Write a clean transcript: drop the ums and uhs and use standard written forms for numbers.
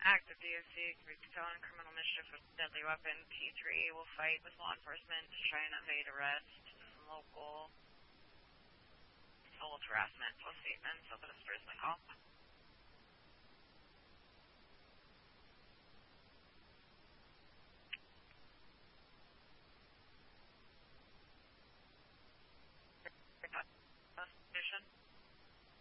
Active DOC, felon criminal mischief with deadly weapon. P3 will fight with law enforcement to try and evade arrest. Local assault harassment plus statements of the disbursement